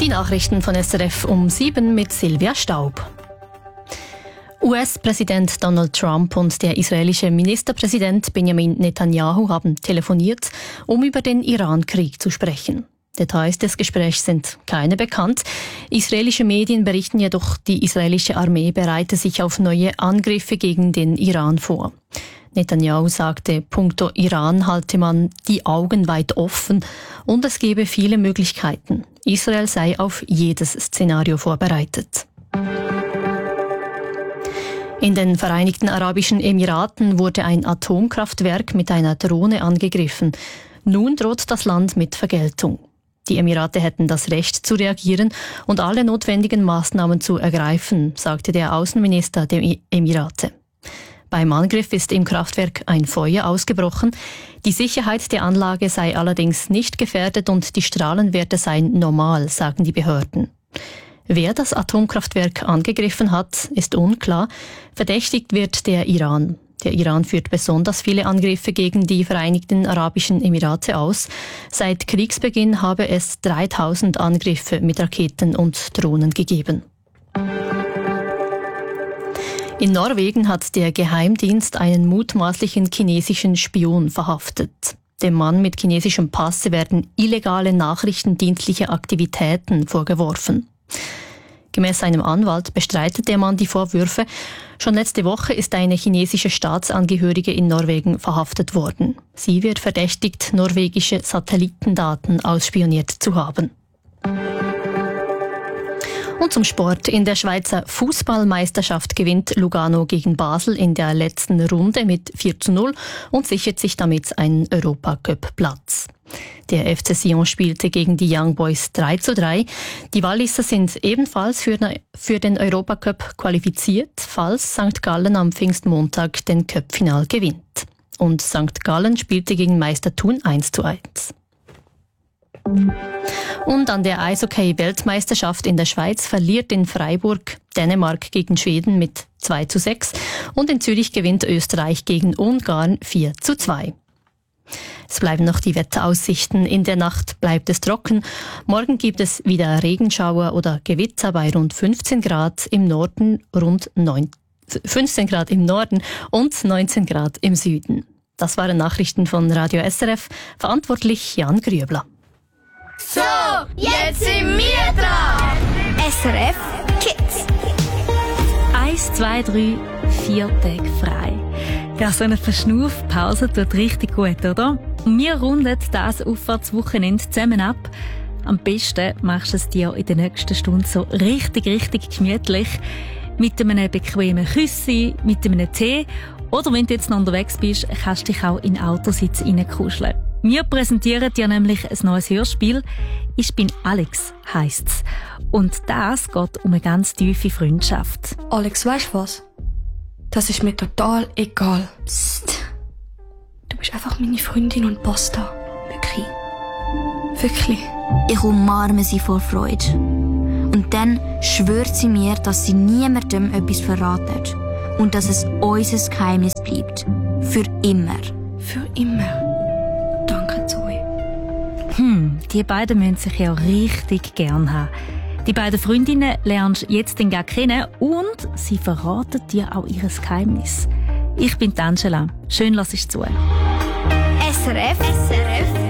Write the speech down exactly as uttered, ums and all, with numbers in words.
Die Nachrichten von S R F um sieben mit Silvia Staub. U S-Präsident Donald Trump und der israelische Ministerpräsident Benjamin Netanyahu haben telefoniert, um über den Iran-Krieg zu sprechen. Details des Gesprächs sind keine bekannt. Israelische Medien berichten jedoch, die israelische Armee bereite sich auf neue Angriffe gegen den Iran vor. Netanyahu sagte, punkto Iran halte man die Augen weit offen und es gebe viele Möglichkeiten. Israel sei auf jedes Szenario vorbereitet. In den Vereinigten Arabischen Emiraten wurde ein Atomkraftwerk mit einer Drohne angegriffen. Nun droht das Land mit Vergeltung. Die Emirate hätten das Recht zu reagieren und alle notwendigen Maßnahmen zu ergreifen, sagte der Außenminister der Emirate. Beim Angriff ist im Kraftwerk ein Feuer ausgebrochen. Die Sicherheit der Anlage sei allerdings nicht gefährdet und die Strahlenwerte seien normal, sagen die Behörden. Wer das Atomkraftwerk angegriffen hat, ist unklar. Verdächtigt wird der Iran. Der Iran führt besonders viele Angriffe gegen die Vereinigten Arabischen Emirate aus. Seit Kriegsbeginn habe es dreitausend Angriffe mit Raketen und Drohnen gegeben. In Norwegen hat der Geheimdienst einen mutmaßlichen chinesischen Spion verhaftet. Dem Mann mit chinesischem Pass werden illegale nachrichtendienstliche Aktivitäten vorgeworfen. Gemäß seinem Anwalt bestreitet der Mann die Vorwürfe. Schon letzte Woche ist eine chinesische Staatsangehörige in Norwegen verhaftet worden. Sie wird verdächtigt, norwegische Satellitendaten ausspioniert zu haben. Und zum Sport. In der Schweizer Fußballmeisterschaft gewinnt Lugano gegen Basel in der letzten Runde mit vier zu null und sichert sich damit einen Europacup-Platz. Der F C Sion spielte gegen die Young Boys drei zu drei. Die Walliser sind ebenfalls für, für den Europacup qualifiziert, falls Sankt Gallen am Pfingstmontag den Cup-Final gewinnt. Und Sankt Gallen spielte gegen Meister Thun eins zu eins. Und an der Eishockey-Weltmeisterschaft in der Schweiz verliert in Freiburg Dänemark gegen Schweden mit zwei zu sechs und in Zürich gewinnt Österreich gegen Ungarn vier zu zwei. Es bleiben noch die Wetteraussichten. In der Nacht bleibt es trocken. Morgen gibt es wieder Regenschauer oder Gewitter bei rund fünfzehn Grad im Norden, rund neun, fünfzehn Grad im Norden und neunzehn Grad im Süden. Das waren Nachrichten von Radio S R F. Verantwortlich Jan Grüebler. So, jetzt sind wir dran! S R F Kids. Eins, zwei, drei, vier Tage frei. Ja, so eine Verschnaufpause tut richtig gut, oder? Und wir runden das Auffahrtswochenende zusammen ab. Am besten machst du es dir in der nächsten Stunde so richtig, richtig gemütlich. Mit einem bequemen Küssi, mit einem Tee. Oder wenn du jetzt noch unterwegs bist, kannst du dich auch in den Autositz reinkuscheln. Wir präsentieren dir nämlich ein neues Hörspiel. «Ich bin Alex» heisst's. Und das geht um eine ganz tiefe Freundschaft. Alex, weißt du was? Das ist mir total egal. Psst. Du bist einfach meine Freundin und basta. Wirklich. Wirklich. Ich umarme sie vor Freude. Und dann schwört sie mir, dass sie niemandem etwas verratet. Und dass es unser Geheimnis bleibt. Für immer. Für immer. Danke, Zoe. Hm, die beiden müssen sich ja richtig gern haben. Die beiden Freundinnen lernst du jetzt den Gag kennen und sie verraten dir auch ihr Geheimnis. Ich bin Angela. Schön, lass ich zu. S R F, S R F